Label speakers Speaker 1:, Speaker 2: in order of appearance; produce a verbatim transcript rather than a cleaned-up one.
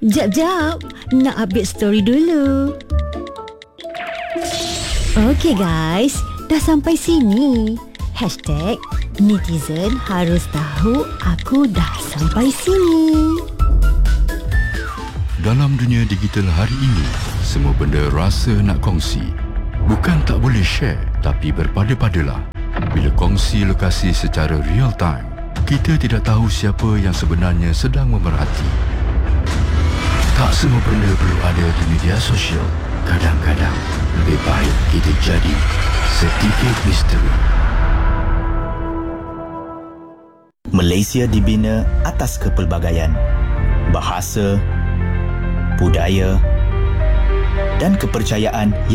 Speaker 1: Jap, jap. Nak update story dulu. Okey guys, dah sampai sini. Hashtag netizen harus tahu aku dah sampai sini.
Speaker 2: Dalam dunia digital hari ini, semua benda rasa nak kongsi. Bukan tak boleh share, tapi berpada-padalah. Bila kongsi lokasi secara real time, kita tidak tahu siapa yang sebenarnya sedang memerhati. Tak semua benda perlu ada di media sosial. Kadang-kadang, lebih baik kita jadi sedikit misteri.
Speaker 3: Malaysia dibina atas kepelbagaian, bahasa, budaya dan kepercayaan